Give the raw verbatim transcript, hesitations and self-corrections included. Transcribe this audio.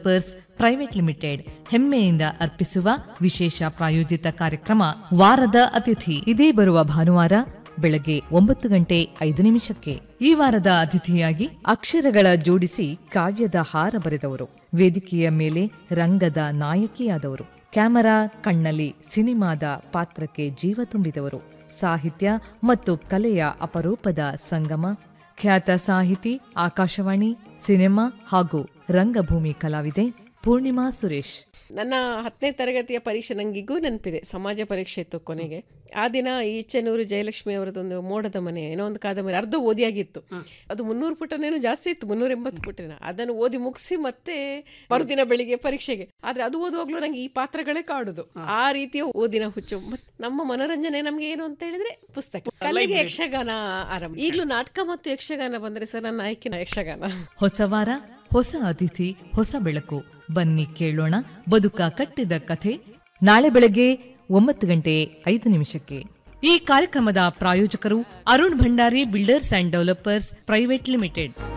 Developers private limited ಹೆಮ್ಮೆಯಿಂದ ಅರ್ಪಿಸುವ ವಿಶೇಷ ಪ್ರಾಯೋಜಿತ ಕಾರ್ಯಕ್ರಮ ವಾರದ ಅತಿಥಿ. ಇದೇ ಬರುವ ಭಾನುವಾರ ಬೆಳಗ್ಗೆ ಒಂಬತ್ತು ಗಂಟೆ ಐದು ನಿಮಿಷಕ್ಕೆ. ಈ ವಾರದ ಅತಿಥಿಯಾಗಿ ಅಕ್ಷರಗಳ ಜೋಡಿಸಿ ಕಾವ್ಯದ ಹಾರ ಬರೆದವರು, ವೇದಿಕೆಯ ಮೇಲೆ ರಂಗದ ನಾಯಕಿಯಾದವರು, ಕ್ಯಾಮರಾ ಕಣ್ಣಲ್ಲಿ ಸಿನಿಮಾದ ಪಾತ್ರಕ್ಕೆ ಜೀವ ತುಂಬಿದವರು, ಸಾಹಿತ್ಯ ಮತ್ತು ಕಲೆಯ ಅಪರೂಪದ ಸಂಗಮ, ಖ್ಯಾತ ಸಾಹಿತಿ, ಆಕಾಶವಾಣಿ, ಸಿನಿಮಾ ಹಾಗೂ ರಂಗಭೂಮಿ ಕಲಾವಿದೆ ಪೂರ್ಣಿಮಾ ಸುರೇಶ್. ನನ್ನ ಹತ್ತನೇ ತರಗತಿಯ ಪರೀಕ್ಷೆ ನನಗಿಗೂ ನೆನಪಿದೆ. ಸಮಾಜ ಪರೀಕ್ಷೆ ಇತ್ತು ಕೊನೆಗೆ. ಆ ದಿನ ಈಚೆನೂರು ಜಯಲಕ್ಷ್ಮಿ ಅವರದೊಂದು ಮೋಡದ ಮನೆ ಏನೋ ಒಂದು ಕಾದಂಬರಿ ಅರ್ಧ ಓದಿಯಾಗಿತ್ತು. ಅದು ಮುನ್ನೂರು ಪುಟನೇನೋ ಜಾಸ್ತಿ ಇತ್ತು, ಮುನ್ನೂರ ಎಂಬತ್ತು ಪುಟನ. ಅದನ್ನು ಓದಿ ಮುಗಿಸಿ ಮತ್ತೆ ಮರುದಿನ ಬೆಳಿಗ್ಗೆ ಪರೀಕ್ಷೆಗೆ. ಆದ್ರೆ ಅದು ಓದುವಾಗ್ಲೂ ನಂಗೆ ಈ ಪಾತ್ರಗಳೇ ಕಾಡುದು. ಆ ರೀತಿಯ ಓದಿನ ಹುಚ್ಚು. ನಮ್ಮ ಮನೋರಂಜನೆ ನಮ್ಗೆ ಏನು ಅಂತ ಹೇಳಿದ್ರೆ ಪುಸ್ತಕ. ಕಲೆಗೆ ಯಕ್ಷಗಾನ ಆರಂಭ. ಈಗಲೂ ನಾಟಕ ಮತ್ತು ಯಕ್ಷಗಾನ ಬಂದ್ರೆ ಸರ್ ನನ್ನ ಆಯ್ಕೆ ಯಕ್ಷಗಾನ. ಹೊಸ ವಾರ, ಹೊಸ ಅತಿಥಿ, ಹೊಸ ಬೆಳಕು. ಬನ್ನಿ ಕೇಳೋಣ ಬದುಕ ಕಟ್ಟಿದ ಕಥೆ. ನಾಳೆ ಬೆಳಗ್ಗೆ ಒಂಬತ್ತು ಗಂಟೆ ಐದು ನಿಮಿಷಕ್ಕೆ. ಈ ಕಾರ್ಯಕ್ರಮದ ಪ್ರಾಯೋಜಕರು Arun Bhandari builders and developers private limited.